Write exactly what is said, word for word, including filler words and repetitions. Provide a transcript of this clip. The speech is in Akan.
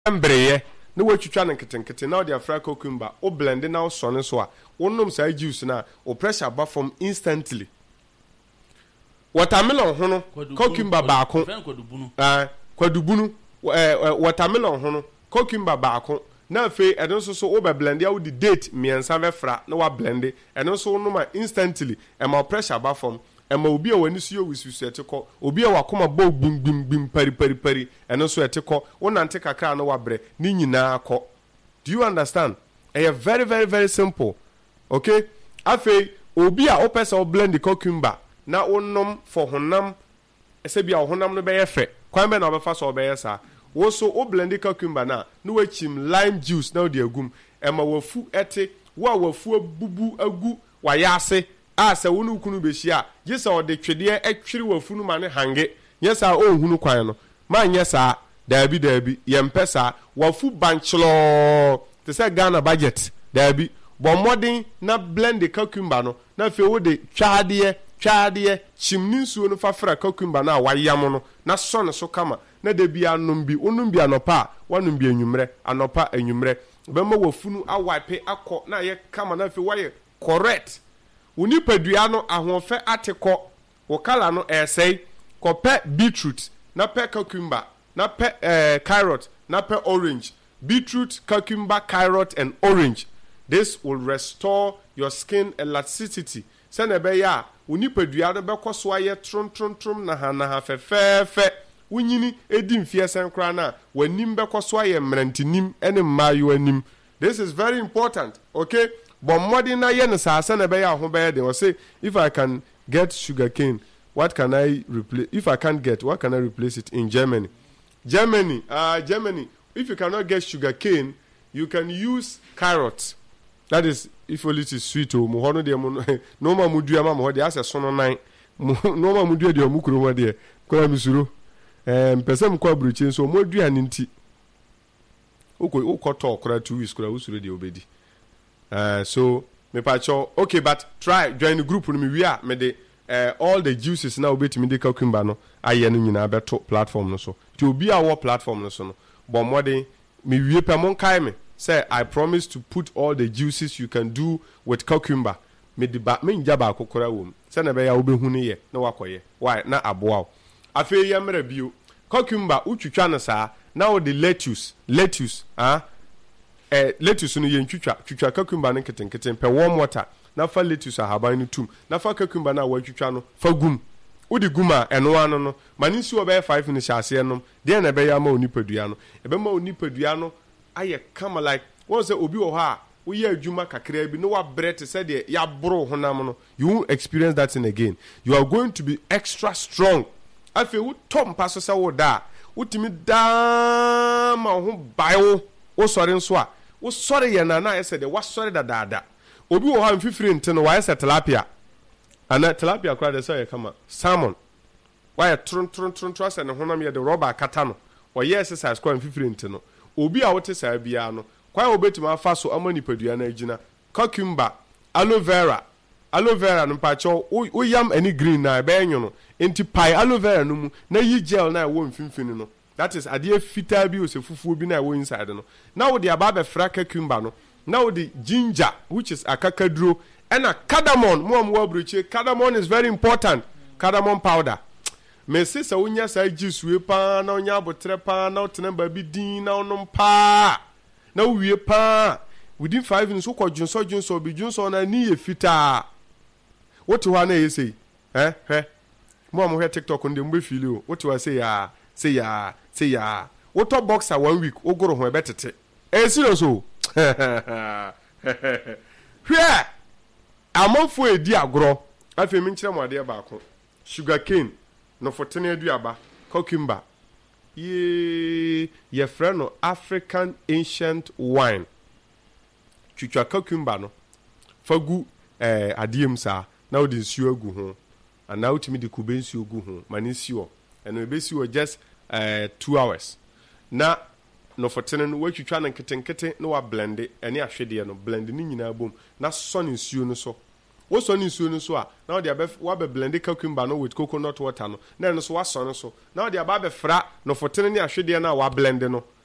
embreye na watwitwa ne nketenkete na ode afra cucumber o blend na so ne so a wonnom sa juice na o pressure ba from instantly. Watermelon hono cucumber baako ah kwadubunu watermelon hono cucumber baako na fe eno so so o be blend ya wo di date miensa be fra na wa blend eno so no ma instantly e ma pressure ba from e ma obi a wani so yo wisusu eteko obi a wakoma bo gbim gbim gbim pari pari pari eno so eteko wonante kakra na wa bre ni nyina akọ. Do you understand? E very very very simple. Okay? Afi obi a o pesa o blend the cucumber na onnom for honam ese bia honam no be ye fe kwan be na obefa so be ye sa wo so o blend cucumber na no wachim lime juice na odi agum e ma wafu ete wo wafu bubu agu wayase a se wonu kunu be hia je se ode twede etwiri wafu no ma ne hange nyesa o hunu kwan no ma nyesa daabi daabi ye mpesa wafu banchlo te se Ghana budget daabi bo modern na blend the cucumber no na fe wo de twade twade chimni nsuo no fafra cucumber na wayam no na so ne so kama na de bia nom bi onum bi anopa wanum bi anwumre anopa anwumre be ma wafunu awipe akọ na ye kama na fe waye correct uni padua no ahofe ateko wo kala no esei ko pe beetroot na pe cucumber na pe eh, carrot na pe orange beetroot cucumber carrot and orange. This will restore your skin elasticity. Sene be ya uni padua no be koso aye tron tron tron na ha na ha fe fe fe unyini edi mfie senkra na wanim be koso aye mrantinim ene mayo anim. This is very important. Okay? But modern na ye no sa sene be ya ho be de o say if I can get sugarcane, what can I replace? If I can't get, what can I replace it in Germany? Germany, uh Germany, if you cannot get sugarcane, you can use carrots. That is if only it is sweet o mo hono de mo no ma mudua ma mo de ase sono nan no ma mudua de o mukuro mo de kora misuro eh mpesem kwa bruchi so mo dua ni nti oko okoto kora two weeks kora usuro de obedi uh so me pa cho okay but try join the group no me wi a me de uh, all the juices na obeti me de cucumber no aye no nyina beto platform no so ti obi a wo platform no so no bo modern me wi pe mon kai me say I promise to put all the juices you can do with cucumber. Me di ba me njaba akokora wom. Say na be ya obehu ne ye na wakoye. Why na aboa. Afi ye mra bio. Cucumber utwitwa no saa na wo the lettuce, lettuce, ah eh lettuce no ye ntwitwa, twitwa cucumber no ketenketen pe warm water. Na fa lettuce ahaban no tum. Na fa cucumber na watwitwa no fa gum. Udi guma eno ano no. Mani si wo be five ni hyase enom. De na be ya ma onipadua no. E be ma onipadua no aye kama like once obi wo ha wo ye adwuma kakra bi no wa bread said de ya bro honam no you won't experience that thing again. You are going to be extra strong. Afi wo tom paso se wo da wotimi da ma ho bayo wo sori nso a wo sori ye na na ye said de wa sori da da da obi wo ha mfifiri nte no wa ye tilapia ana tilapia kra de say kama salmon wa ye tron tron tron tron se ne honam ye de rubber kata no wo ye exercise kwa mfifiri nte no obi a wote saa bia no kwa obetima afa so amani padua na agina cucumber aloe vera aloe vera no pacho o yam any green na be enyo no enti pai aloe vera no mu na yi gel na wo mfimfini no that is ade fita bi o se fufuo bi na wo inside no na wo de aba be fra cucumber no na wo de ginger which is akakaduro and a cardamom mo am wo abroche cardamom is very important cardamom powder. Me se sa wonya sa jisue pa na onya abotre pa na otena ba bi din na onom pa na wie pa within five minutes wo kwadwunso dwunso bi dwunso na ni ye fita wote ho na ye sei eh he mo am he TikTok ndem be fili o wote wa sei ya sei ya sei ya wo to boxer one week ogoro ho ebetete e siro so hwe amofo edi agro afi mi nkire mo ade ba ko sugarcane no fotene aduaba cucumber ye ye freno African ancient wine twitwa cucumber no fagu eh adiem sa na odi nsuo agu ho ana utimi de kube nsuo agu ho mani nsuo eno ebesi wo just eh two hours na no fotene no watwitwa na nketenkete no wa blend ene ahwede no blend ni nyina bom na so ne nsuo no so wo so ni nsuo no so a na wo de aba wa be blend cucumber no with coconut water no na no so wa so no so na wo de aba be fra no fotene ni ahwede na wa blend no